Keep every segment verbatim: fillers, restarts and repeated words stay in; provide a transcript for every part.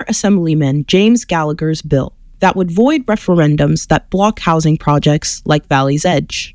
Assemblyman James Gallagher's bill that would void referendums that block housing projects like Valley's Edge.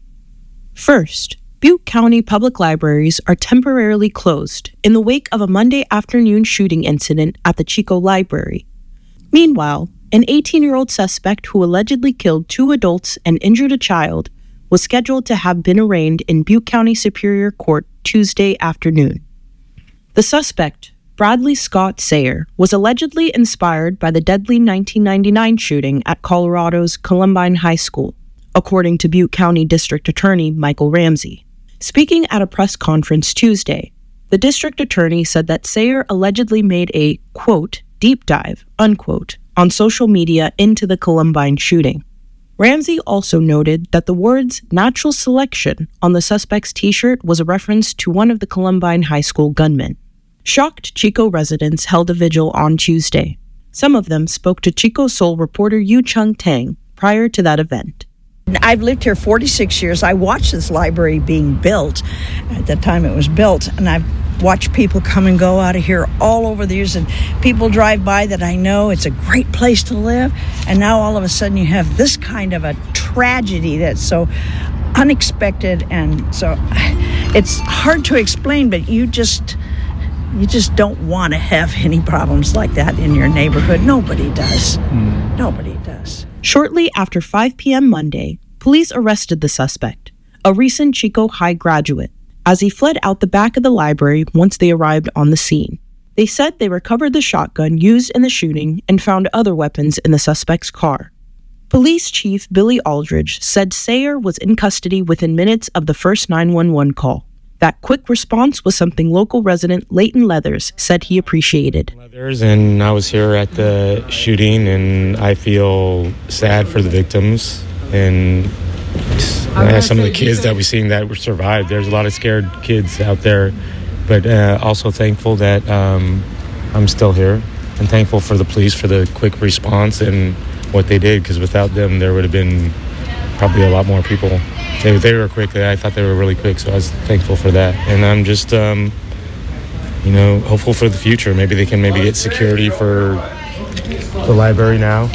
First, Butte County public libraries are temporarily closed in the wake of a Monday afternoon shooting incident at the Chico Library. Meanwhile, an eighteen-year-old suspect who allegedly killed two adults and injured a child was scheduled to have been arraigned in Butte County Superior Court Tuesday afternoon. The suspect, Bradley Scott Sayer, was allegedly inspired by the deadly nineteen ninety-nine shooting at Colorado's Columbine High School, according to Butte County District Attorney Michael Ramsey. Speaking at a press conference Tuesday, the district attorney said that Sayer allegedly made a, quote, deep dive, unquote, on social media into the Columbine shooting. Ramsey also noted that the words natural selection on the suspect's t-shirt was a reference to one of the Columbine High School gunmen. Shocked Chico residents held a vigil on Tuesday. Some of them spoke to Chico Soul reporter Yu Chung Tang prior to that event. I've lived here forty-six years. I watched this library being built at the time it was built, and I've watched people come and go out of here all over the years, and people drive by that I know. It's a great place to live, and now all of a sudden you have this kind of a tragedy that's so unexpected, and so it's hard to explain, but you just you just don't want to have any problems like that in your neighborhood. Nobody does. Mm. Nobody does. Shortly after five p.m. Monday, police arrested the suspect, a recent Chico High graduate, as he fled out the back of the library once they arrived on the scene. They said they recovered the shotgun used in the shooting and found other weapons in the suspect's car. Police Chief Billy Aldridge said Sayer was in custody within minutes of the first nine one one call. That quick response was something local resident Leighton Leathers said he appreciated. Leathers, and I was here at the shooting, and I feel sad for the victims and uh, some of the kids that we've seen that were survived. There's a lot of scared kids out there, but uh, also thankful that um, I'm still here, and thankful for the police for the quick response and what they did, because without them there would have been probably a lot more people. They, they were quick. I thought they were really quick, so I was thankful for that. And I'm just, um, you know, hopeful for the future. Maybe they can maybe get security for the library now.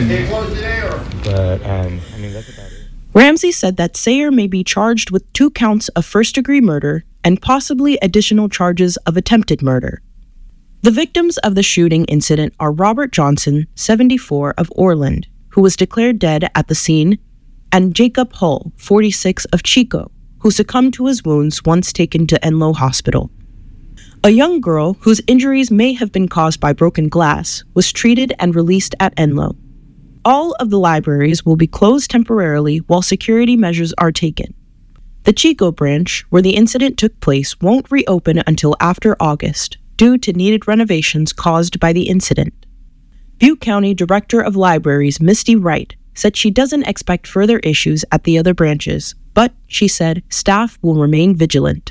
But, um, I mean, that's about it. Ramsey said that Sayer may be charged with two counts of first-degree murder and possibly additional charges of attempted murder. The victims of the shooting incident are Robert Johnson, seventy-four, of Orland, who was declared dead at the scene, and Jacob Hull, forty-six, of Chico, who succumbed to his wounds once taken to Enloe Hospital. A young girl, whose injuries may have been caused by broken glass, was treated and released at Enloe. All of the libraries will be closed temporarily while security measures are taken. The Chico branch, where the incident took place, won't reopen until after August, due to needed renovations caused by the incident. Butte County Director of Libraries Misty Wright said she doesn't expect further issues at the other branches, but, she said, staff will remain vigilant.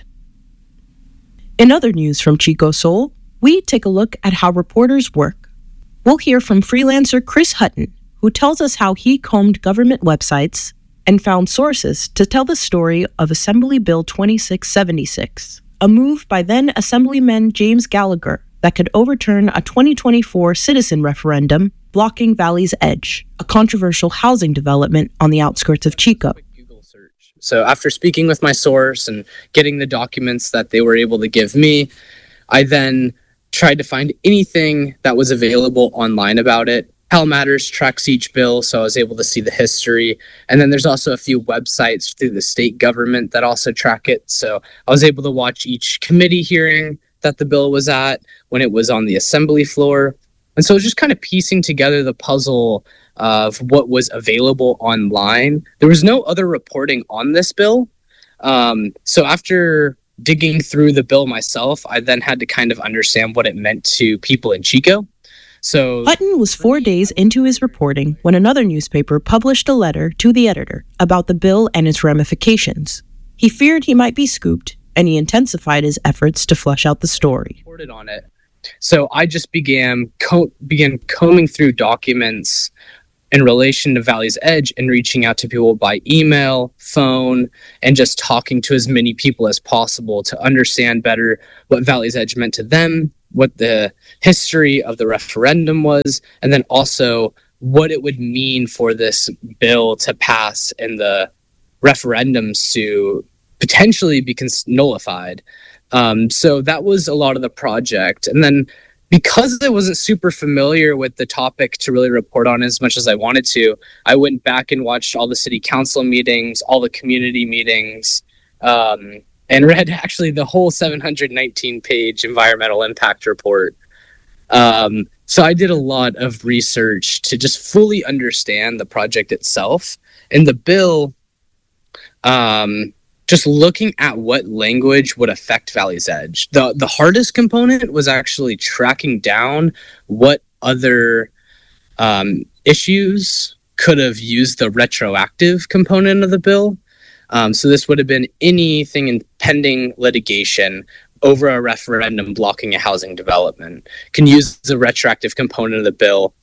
In other news from Chico Soul, we take a look at how reporters work. We'll hear from freelancer Chris Hutton, who tells us how he combed government websites and found sources to tell the story of Assembly Bill twenty-six seventy-six, a move by then Assemblyman James Gallagher that could overturn a twenty twenty-four citizen referendum blocking Valley's Edge, a controversial housing development on the outskirts of Chico. So after speaking with my source and getting the documents that they were able to give me, I then tried to find anything that was available online about it. Cal Matters tracks each bill, so I was able to see the history. And then there's also a few websites through the state government that also track it. So I was able to watch each committee hearing that the bill was at when it was on the assembly floor. And so just kind of piecing together the puzzle of what was available online. There was no other reporting on this bill. Um, so after digging through the bill myself, I then had to kind of understand what it meant to people in Chico. So Hutton was four days into his reporting when another newspaper published a letter to the editor about the bill and its ramifications. He feared he might be scooped, and he intensified his efforts to flesh out the story. Reported on it. So I just began co- began combing through documents in relation to Valley's Edge and reaching out to people by email, phone, and just talking to as many people as possible to understand better what Valley's Edge meant to them, what the history of the referendum was, and then also what it would mean for this bill to pass and the referendums to potentially be cons- nullified. Um, so that was a lot of the project. And then because I wasn't super familiar with the topic to really report on as much as I wanted to, I went back and watched all the city council meetings, all the community meetings, um, and read actually the whole seven hundred nineteen page environmental impact report. Um, so I did a lot of research to just fully understand the project itself. And the bill, um, just looking at what language would affect Valley's Edge. The, the hardest component was actually tracking down what other um, issues could have used the retroactive component of the bill. Um, so this would have been anything in pending litigation over a referendum blocking a housing development can use the retroactive component of the bill.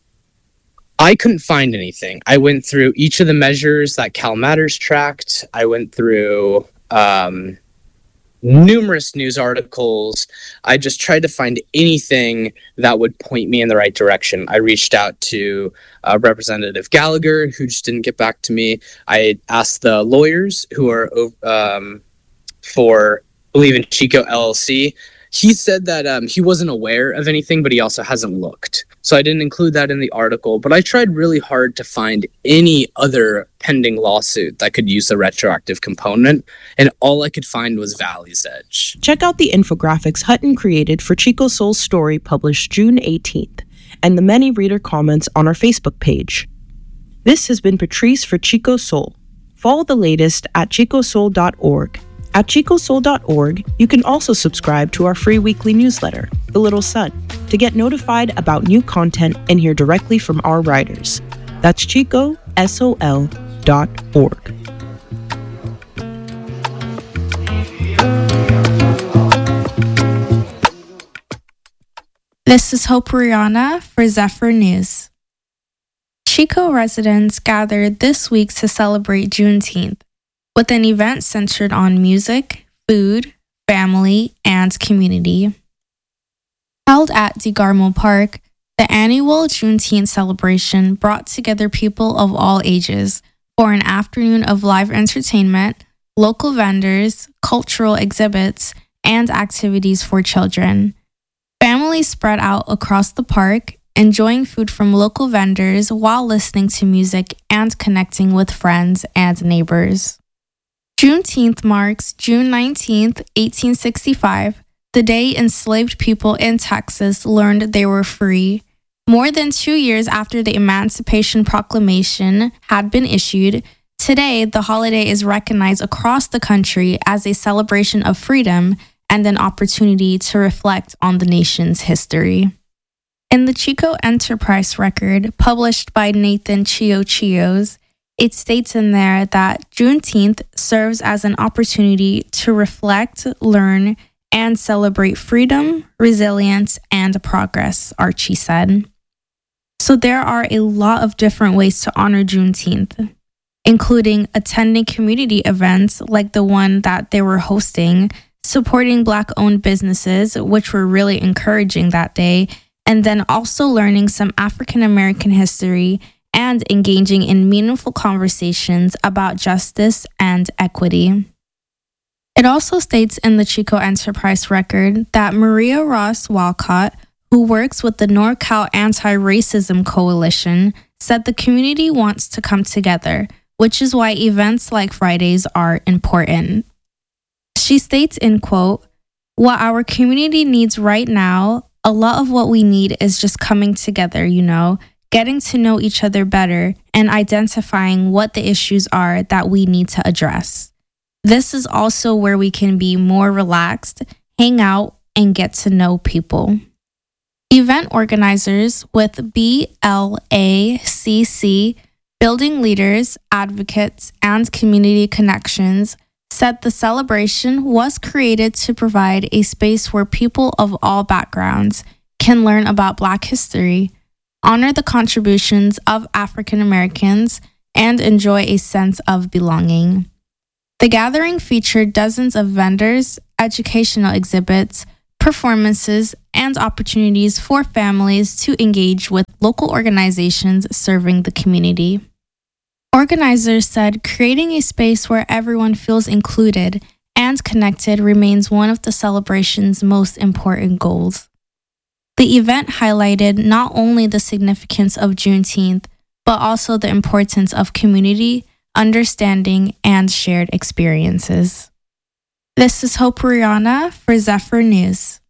I couldn't find anything. I went through each of the measures that Cal Matters tracked. I went through um, numerous news articles. I just tried to find anything that would point me in the right direction. I reached out to uh, Representative Gallagher, who just didn't get back to me. I asked the lawyers who are um, for, I believe in Chico L L C. He said that um, he wasn't aware of anything, but he also hasn't looked. So I didn't include that in the article, but I tried really hard to find any other pending lawsuit that could use the retroactive component, and all I could find was Valley's Edge. Check out the infographics Hutton created for Chico Soul's story published June eighteenth, and the many reader comments on our Facebook page. This has been Patrice for Chico Soul. Follow the latest at chico soul dot org. At chico soul dot org, you can also subscribe to our free weekly newsletter, The Little Sun, to get notified about new content and hear directly from our writers. That's chico sol dot org. This is Hope Rihanna for Zephyr News. Chico residents gathered this week to celebrate Juneteenth, with an event centered on music, food, family, and community. Held at DeGarmo Park, the annual Juneteenth celebration brought together people of all ages for an afternoon of live entertainment, local vendors, cultural exhibits, and activities for children. Families spread out across the park, enjoying food from local vendors while listening to music and connecting with friends and neighbors. Juneteenth marks June nineteenth, eighteen sixty-five, the day enslaved people in Texas learned they were free. More than two years after the Emancipation Proclamation had been issued, today the holiday is recognized across the country as a celebration of freedom and an opportunity to reflect on the nation's history. In the Chico Enterprise record, published by Nathan Chio Chios, it states in there that Juneteenth serves as an opportunity to reflect, learn, and celebrate freedom, resilience, and progress, Archie said. So there are a lot of different ways to honor Juneteenth, including attending community events like the one that they were hosting, supporting Black-owned businesses, which were really encouraging that day, and then also learning some African American history and engaging in meaningful conversations about justice and equity. It also states in the Chico Enterprise record that Maria Ross Walcott, who works with the NorCal Anti-Racism Coalition, said the community wants to come together, which is why events like Fridays are important. She states in quote, "What our community needs right now, a lot of what we need is just coming together, you know, getting to know each other better and identifying what the issues are that we need to address. This is also where we can be more relaxed, hang out, and get to know people." Event organizers with B L A C C, building leaders, advocates, and community connections, said the celebration was created to provide a space where people of all backgrounds can learn about Black history, honor the contributions of African Americans, and enjoy a sense of belonging. The gathering featured dozens of vendors, educational exhibits, performances, and opportunities for families to engage with local organizations serving the community. Organizers said creating a space where everyone feels included and connected remains one of the celebration's most important goals. The event highlighted not only the significance of Juneteenth, but also the importance of community, understanding, and shared experiences. This is Hope Rihanna for Zephyr News.